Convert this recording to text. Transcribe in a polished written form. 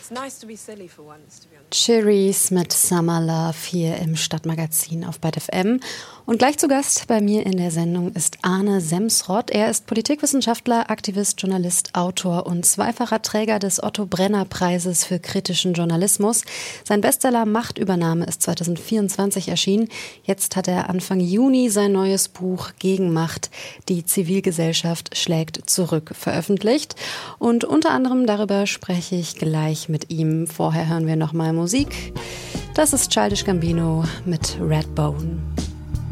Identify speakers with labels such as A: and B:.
A: Cherise mit Summer Love hier im Stadtmagazin auf BET FM. Und gleich zu Gast bei mir in der Sendung ist Arne Semsrott. Er ist Politikwissenschaftler, Aktivist, Journalist, Autor und zweifacher Träger des Otto-Brenner-Preises für kritischen Journalismus. Sein Bestseller Machtübernahme ist 2024 erschienen. Jetzt hat er Anfang Juni sein neues Buch Gegenmacht, die Zivilgesellschaft schlägt zurück, veröffentlicht. Und unter anderem darüber spreche ich gleich mit ihm. Vorher hören wir nochmal Musik. Das ist Childish Gambino mit Redbone.